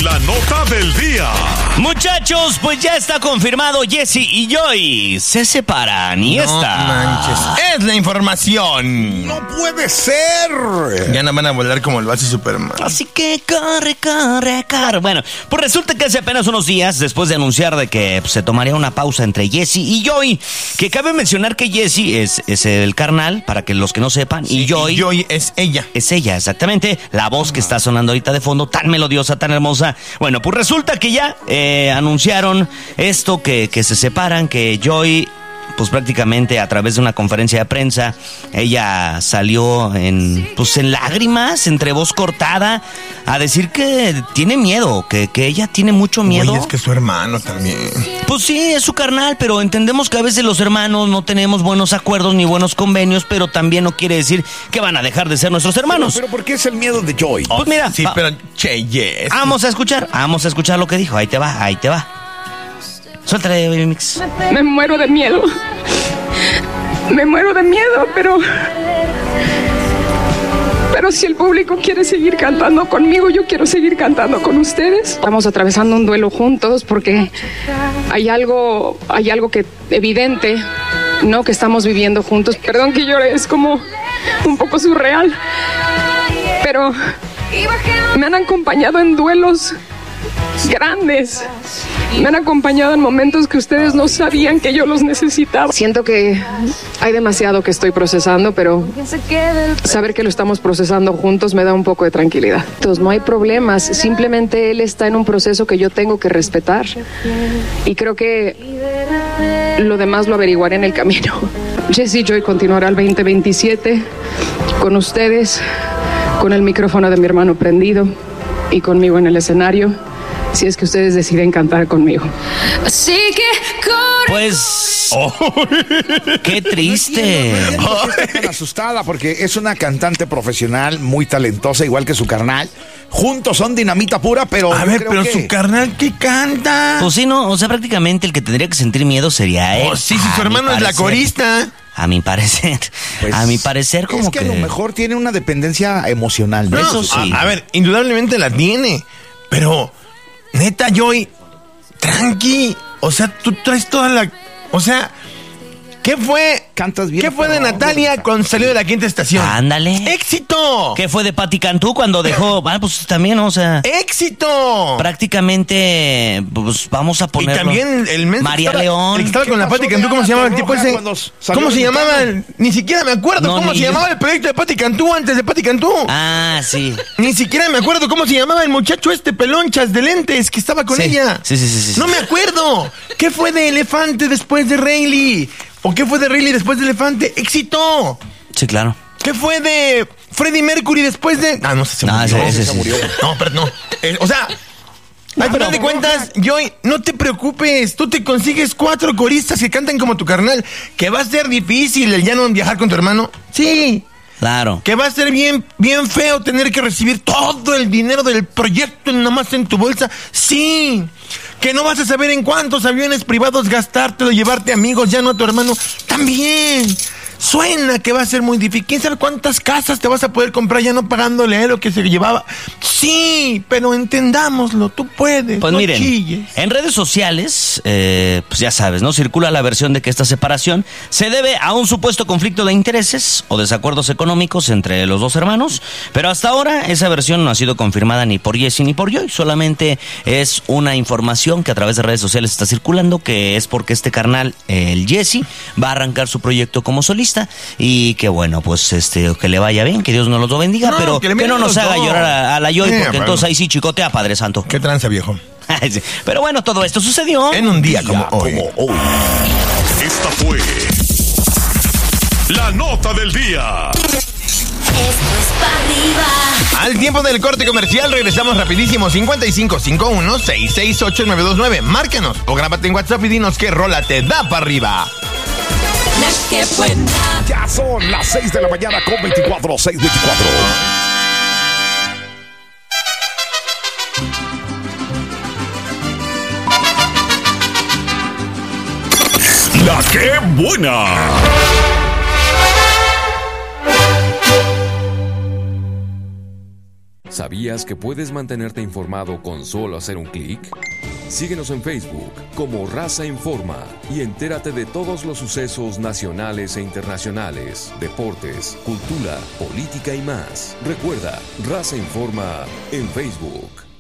La nota del día. Muchachos, pues ya está confirmado. Jesse y Joy se separan y No esta manches, es la información. No puede ser. Ya no van a volar como lo hace Superman. Así que corre. Bueno, pues resulta que hace apenas unos días, después de anunciar de que se tomaría una pausa entre Jesse y Joy, que cabe mencionar que Jesse es el carnal, para que los que no sepan, y Joy... Joy es ella. Es ella, exactamente, la voz que está sonando ahorita de fondo, tan melodiosa, tan hermosa. Bueno, pues resulta que ya anunciaron esto, que se separan, que Joy... pues prácticamente a través de una conferencia de prensa, ella salió en lágrimas, entre voz cortada, a decir que tiene miedo, que ella tiene mucho miedo. Oye, es que es su hermano también. Pues sí, es su carnal, pero entendemos que a veces los hermanos no tenemos buenos acuerdos ni buenos convenios, pero también no quiere decir que van a dejar de ser nuestros hermanos. Pero ¿por qué es el miedo de Joy? Pues mira, Sí, pero yes. vamos a escuchar lo que dijo. Ahí te va. Suéltale, Baby Mix. Me muero de miedo. Pero si el público quiere seguir cantando conmigo, yo quiero seguir cantando con ustedes. Estamos atravesando un duelo juntos porque hay algo que evidente, ¿no? Que estamos viviendo juntos. Perdón que llore, es como un poco surreal. Pero me han acompañado en duelos grandes. Me han acompañado en momentos que ustedes no sabían que yo los necesitaba. Siento que hay demasiado que estoy procesando, pero saber que lo estamos procesando juntos me da un poco de tranquilidad. Entonces, no hay problemas, simplemente él está en un proceso que yo tengo que respetar. Y creo que lo demás lo averiguaré en el camino. Jesse Joy continuará el 2027 con ustedes, con el micrófono de mi hermano prendido y conmigo en el escenario, si es que ustedes deciden cantar conmigo. Así que pues... ¡Qué triste! ¿Por qué está tan asustada? Porque es una cantante profesional muy talentosa, igual que su carnal. Juntos son dinamita pura, pero... A ver, pero su carnal, ¿qué canta? Pues sí, no, o sea, prácticamente el que tendría que sentir miedo sería él. Oh, sí, si su hermano es la corista. A mi parecer, como que... Es que a lo mejor tiene una dependencia emocional, ¿no? Eso sí. A ver, indudablemente la tiene, pero... Neta, Joy, tranqui. O sea, tú traes toda la... O sea, ¿qué fue? Cantas bien. ¿Qué fue de Natalia cuando salió de la quinta estación? Ándale. ¡Éxito! ¿Qué fue de Pati Cantú cuando dejó? Pues también, o sea... ¡Éxito! Prácticamente, pues vamos a ponerlo. Y también el mensaje María León. El que estaba con la Pati Cantú, ¿cómo se llamaba el tipo ese? ¿Cómo se llamaba? Ni siquiera me acuerdo cómo se llamaba el proyecto de Pati Cantú antes de Pati Cantú. Ah, sí. Ni siquiera me acuerdo cómo se llamaba el muchacho pelonchas de lentes que estaba con ella. Sí. No me acuerdo. ¿Qué fue de Elefante después de Rayleigh? ¿O qué fue de Rayleigh después de Elefante? ¡Éxito! Sí, claro. ¿Qué fue de Freddie Mercury después de...? Ah, no sé, se murió. Ese se murió. No, pero no. O sea... Al final de cuentas, Joy, no te preocupes. Tú te consigues 4 coristas que cantan como tu carnal. ¿Que va a ser difícil el ya no viajar con tu hermano? Sí. Claro. ¿Que va a ser bien feo tener que recibir todo el dinero del proyecto nomás en tu bolsa? Sí. ¿Que no vas a saber en cuántos aviones privados gastártelo, llevarte amigos, ya no a tu hermano? También. Suena que va a ser muy difícil. ¿Quién sabe cuántas casas te vas a poder comprar ya no pagándole a él lo que se llevaba? Sí, pero entendámoslo, tú puedes. Pues no miren, chilles. en redes sociales, pues ya sabes, ¿no? Circula la versión de que esta separación se debe a un supuesto conflicto de intereses o desacuerdos económicos entre los dos hermanos, pero hasta ahora esa versión no ha sido confirmada ni por Jesse ni por Joy, solamente es una información que a través de redes sociales está circulando, que es porque este carnal, el Jesse, va a arrancar su proyecto como solista y que bueno, pues que le vaya bien, que Dios nos lo bendiga, No, pero que no nos haga llorar a la Joy, porque bueno. entonces ahí sí chicotea, Padre Santo. ¿Qué tranza, viejo? Pero bueno, todo esto sucedió En un día como hoy. Esta fue la nota del día. esto es para arriba. Al tiempo del corte comercial regresamos rapidísimo. 5551-668-929. Márcanos o grábate en WhatsApp y dinos qué rola te da para arriba. La que buena. Ya son las 6 de la mañana con 24, 6:24. La que buena. ¿Sabías que puedes mantenerte informado con solo hacer un clic? Síguenos en Facebook como Raza Informa y entérate de todos los sucesos nacionales e internacionales, deportes, cultura, política y más. Recuerda, Raza Informa en Facebook.